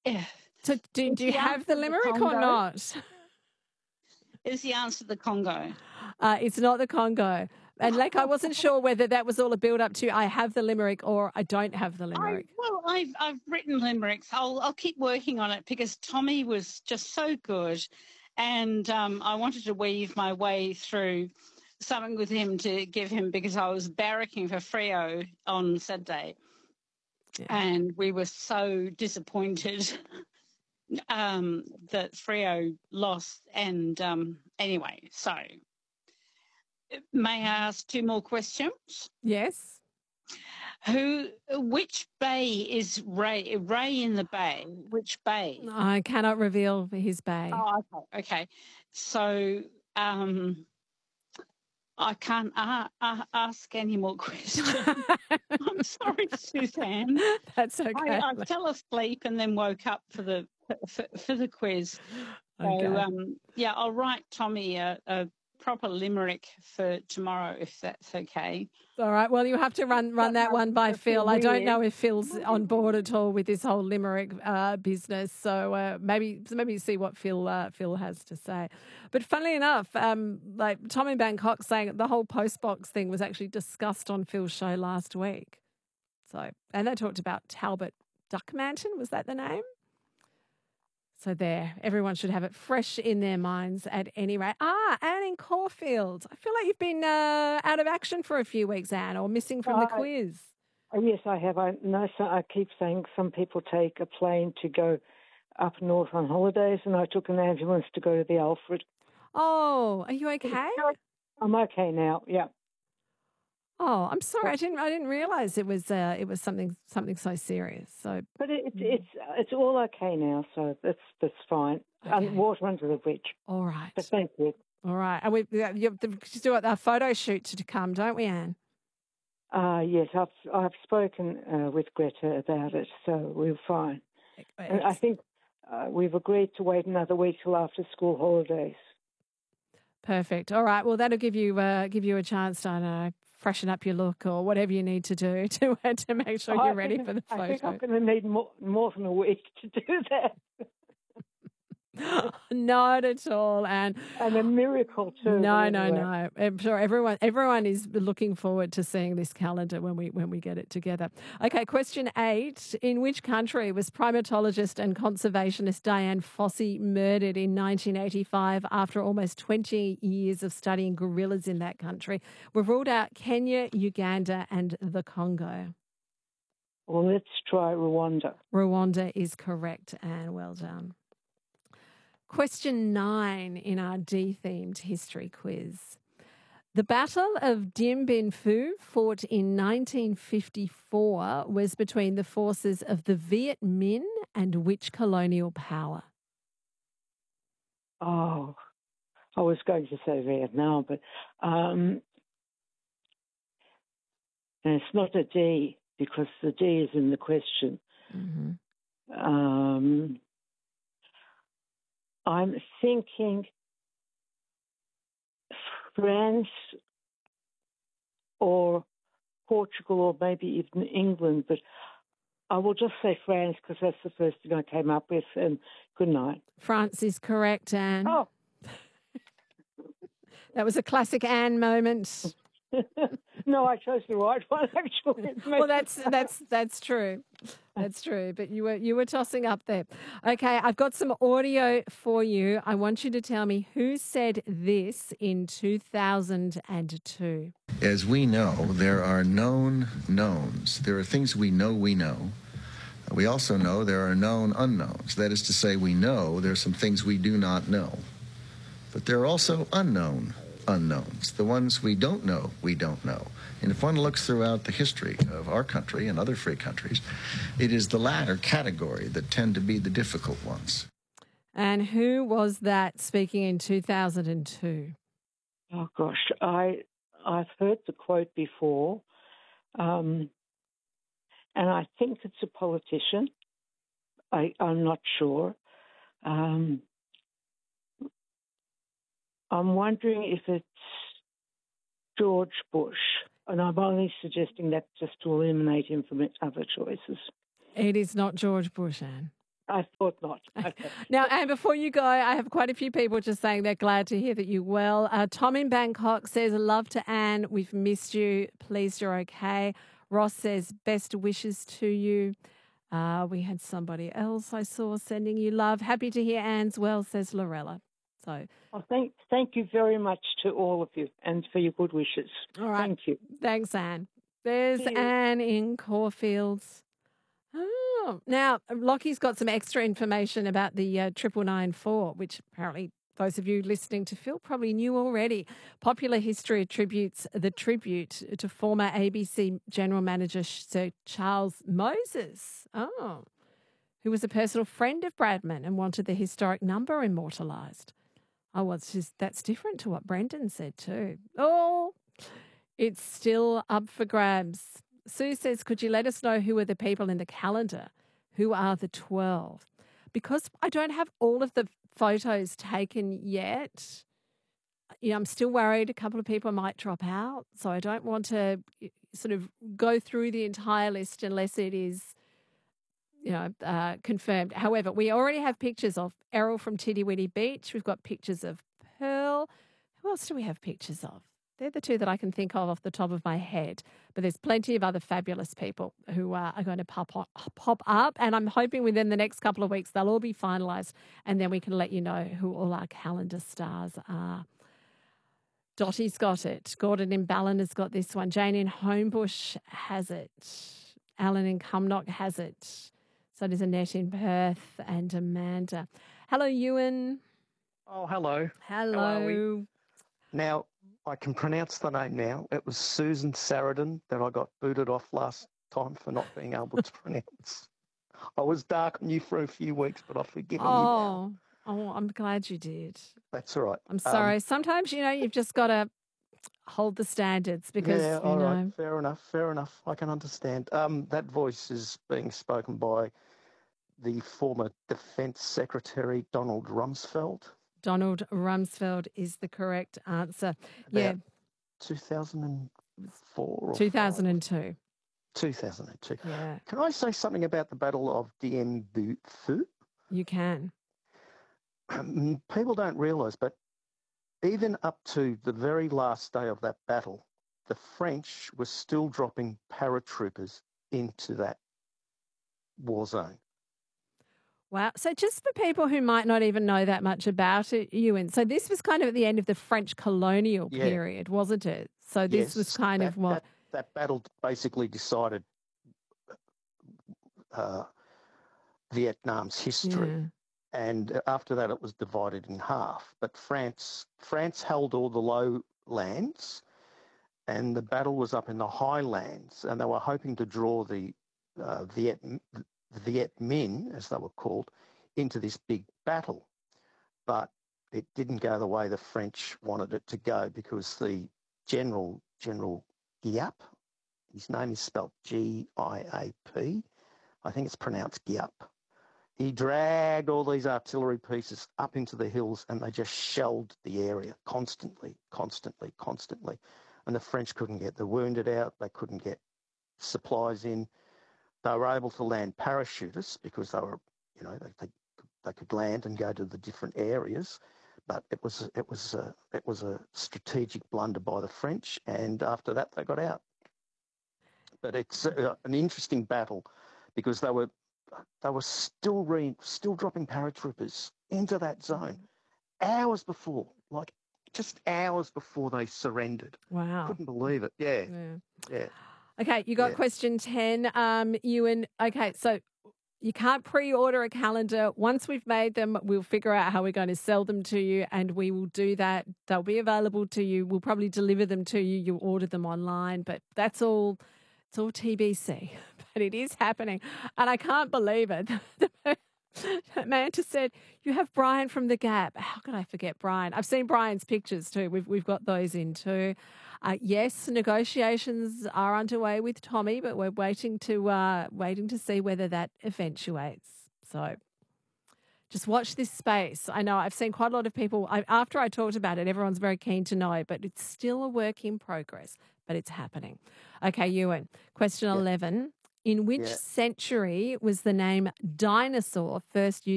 So do you have the limerick or not? Is the answer the Congo? It's not the Congo. And I wasn't sure whether that was all a build up to I have the limerick or I don't have the limerick. I've written limericks. I'll keep working on it because Tommy was just so good, and I wanted to weave my way through something with him to give him because I was barracking for Freo on Saturday, and we were so disappointed that Freo lost. And anyway, so may I ask two more questions? Yes. Which bay is Ray? Ray in the bay. Which bay? I cannot reveal his bay. Oh, okay. So I can't ask any more questions. I'm sorry, Suzanne. That's okay. I fell asleep and then woke up for the quiz. Okay. So I'll write Tommy a proper limerick for tomorrow if that's okay. All right. Well, you have to run that one by Phil. I don't know if Phil's on board at all with this whole limerick business. So maybe see what Phil has to say. But funnily enough, like Tommy Bangkok saying the whole postbox thing was actually discussed on Phil's show last week. So, and they talked about Talbot Duckmanton. Was that the name? So there, everyone should have it fresh in their minds at any rate. Anne in Caulfield. I feel like you've been out of action for a few weeks, Anne, or missing from the quiz. Yes, I have. I keep saying some people take a plane to go up north on holidays, and I took an ambulance to go to the Alfred. Oh, are you okay? I'm okay now, yeah. Oh, I'm sorry. I didn't realise it was something so serious. So, but it's all okay now. So that's fine. Okay. Water under the bridge. All right. But thank you. All right. And we do a photo shoot to come, don't we, Anne? Yes, I've spoken with Greta about it, so we're fine. And I think we've agreed to wait another week till after school holidays. Perfect. All right. Well, that'll give you a chance to, I don't know, freshen up your look or whatever you need to do to make sure you're ready for the photo. I think I'm going to need more than a week to do that. Not at all, and a miracle too. No. I'm sure everyone is looking forward to seeing this calendar when we get it together. Okay, question 8. In which country was primatologist and conservationist Dian Fossey murdered in 1985 after almost 20 years of studying gorillas in that country? We've ruled out Kenya, Uganda and the Congo. Well, let's try Rwanda. Rwanda is correct, Anne. Well done. Question 9 in our D-themed history quiz. The Battle of Dien Bien Phu, fought in 1954, was between the forces of the Viet Minh and which colonial power? Oh, I was going to say Vietnam, but and it's not a D because the D is in the question. Mm-hmm. I'm thinking France or Portugal or maybe even England, but I will just say France because that's the first thing I came up with, and good night. France is correct, Anne. Oh. That was a classic Anne moment. No, I chose the right one, actually. Well, that's true. That's true. But you were tossing up there. Okay, I've got some audio for you. I want you to tell me who said this in 2002. As we know, there are known knowns. There are things we know we know. We also know there are known unknowns. That is to say, we know there are some things we do not know. But there are also unknown unknowns, the ones we don't know we don't know. And if one looks throughout the history of our country and other free countries, it is the latter category that tend to be the difficult ones. And who was that speaking in 2002? Oh, gosh, I've heard the quote before, and I think it's a politician. I'm not sure. I'm wondering if it's George Bush, and I'm only suggesting that just to eliminate him from other choices. It is not George Bush, Anne. I thought not. Okay. Now, and before you go, I have quite a few people just saying they're glad to hear that you're well. Tom in Bangkok says, love to Anne. We've missed you. Pleased you're okay. Ross says, best wishes to you. We had somebody else I saw sending you love. Happy to hear Anne's well, says Lorella. So, Well, thank you very much to all of you and for your good wishes. all right. Thank you. Thanks, Anne. There's Cheers. Anne in Caulfields. Oh, now Lockie's got some extra information about the 9994, which apparently those of you listening to Phil probably knew already. Popular History attributes the tribute to former ABC General Manager Sir Charles Moses, who was a personal friend of Bradman and wanted the historic number immortalised. Oh, well, that's different to what Brendan said too. Oh, it's still up for grabs. Sue says, could you let us know who are the people in the calendar? Who are the 12? Because I don't have all of the photos taken yet, I'm still worried a couple of people might drop out. So I don't want to sort of go through the entire list unless it is, confirmed. However, we already have pictures of Errol from Tiddy Witty Beach. We've got pictures of Pearl. Who else do we have pictures of? They're the two that I can think of off the top of my head. But there's plenty of other fabulous people who are going to pop up. And I'm hoping within the next couple of weeks they'll all be finalised. And then we can let you know who all our calendar stars are. Dottie's got it. Gordon in Ballin has got this one. Jane in Homebush has it. Alan in Cumnock has it. So there's Annette in Perth and Amanda. Hello, Ewan. Oh, hello. Hello. How are we? Now, I can pronounce the name now. It was Susan Sarandon that I got booted off last time for not being able to pronounce. I was dark on you for a few weeks, but I've forgiven you now. Oh, I'm glad you did. That's all right. I'm sorry. Sometimes, you've just got to hold the standards because, yeah, all right. Fair enough. I can understand. That voice is being spoken by the former Defence Secretary, Donald Rumsfeld. Donald Rumsfeld is the correct answer. About 2004 or 2002. 2002. Yeah. Can I say something about the Battle of Dien Bu Phu? You can. People don't realise, but even up to the very last day of that battle, the French were still dropping paratroopers into that war zone. Wow. So just for people who might not even know that much about it, Ewan, so this was kind of at the end of the French colonial period, wasn't it? So this was kind of what... That battle basically decided Vietnam's history. Yeah. And after that, it was divided in half. But France held all the lowlands, and the battle was up in the highlands, and they were hoping to draw the Viet Minh, as they were called, into this big battle. But it didn't go the way the French wanted it to go because the General Giap, his name is spelled G-I-A-P, I think it's pronounced Giap. He dragged all these artillery pieces up into the hills and they just shelled the area constantly. And the French couldn't get the wounded out. They couldn't get supplies in. They were able to land parachutists because they were, they could land and go to the different areas. But it was a strategic blunder by the French. And after that, they got out. But it's an interesting battle because they were still dropping paratroopers into that zone hours before they surrendered. Wow. Couldn't believe it. Yeah. Okay, you got question 10, Ewan. Okay, so you can't pre-order a calendar. Once we've made them, we'll figure out how we're going to sell them to you, and we will do that. They'll be available to you. We'll probably deliver them to you. You'll order them online, but that's all. It's all TBC, but it is happening. And I can't believe it. Manta said, you have Brian from The Gap. How could I forget Brian? I've seen Brian's pictures too. We've got those in too. Yes, negotiations are underway with Tommy, but we're waiting to see whether that eventuates. So just watch this space. I know I've seen quite a lot of people, after I talked about it, everyone's very keen to know, but it's still a work in progress, but it's happening. Okay, Ewan, question 11. In which Yeah. century was the name dinosaur first used?